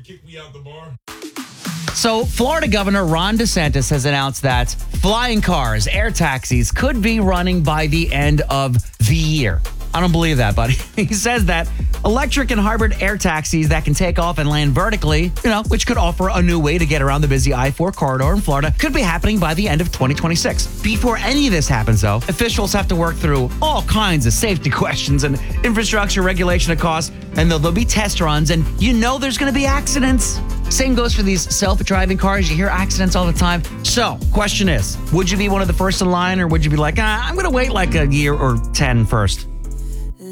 kick me out the bar. So, Florida Governor Ron DeSantis has announced that flying cars, air taxis, could be running by the end of the year. I don't believe that, buddy. He says that electric and hybrid air taxis that can take off and land vertically, which could offer a new way to get around the busy I-4 corridor in Florida, could be happening by the end of 2026. Before any of this happens, though, officials have to work through all kinds of safety questions and infrastructure regulation of costs, and there'll be test runs, and there's going to be accidents. Same goes for these self-driving cars. You hear accidents all the time. So, question is, would you be one of the first in line, or would you be like, I'm going to wait like a year or 10 first?